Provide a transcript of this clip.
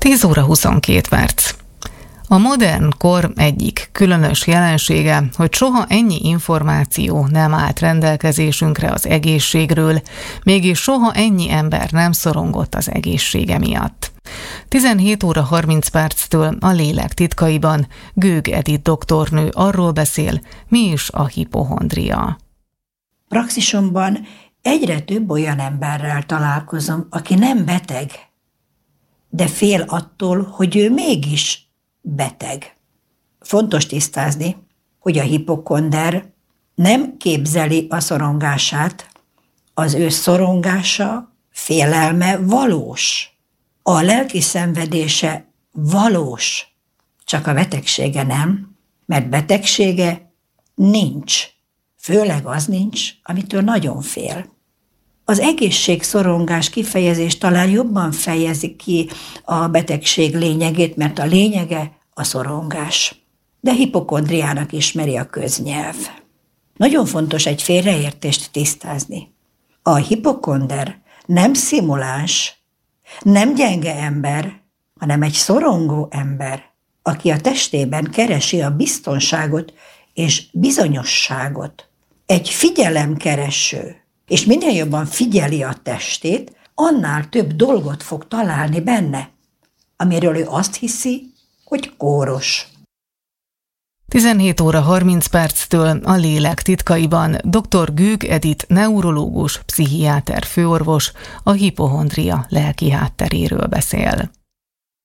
10 óra 22 perc. A modern kor egyik különös jelensége, hogy soha ennyi információ nem állt rendelkezésünkre az egészségről, mégis soha ennyi ember nem szorongott az egészsége miatt. 17 óra 30 perctől a Lélek titkaiban Gőg Edith doktornő arról beszél, mi is a hipochondria. Praxisomban egyre több olyan emberrel találkozom, aki nem beteg, de fél attól, hogy ő mégis beteg. Fontos tisztázni, hogy a hipochonder nem képzeli a szorongását, az ő szorongása, félelme valós. A lelki szenvedése valós, csak a betegsége nem, mert betegsége nincs, főleg az nincs, amitől nagyon fél. Az egészségszorongás kifejezés talán jobban fejezi ki a betegség lényegét, mert a lényege a szorongás. De hipochondriának ismeri a köznyelv. Nagyon fontos egy félreértést tisztázni. A hipochonder nem szimuláns, nem gyenge ember, hanem egy szorongó ember, aki a testében keresi a biztonságot és bizonyosságot. Egy figyelemkereső, és minél jobban figyeli a testét, annál több dolgot fog találni benne, amiről ő azt hiszi, hogy kóros. 17 óra 30 perctől a Lélek titkaiban dr. Gőg Edith neurológus, pszichiáter főorvos a hipochondria lelki hátteréről beszél.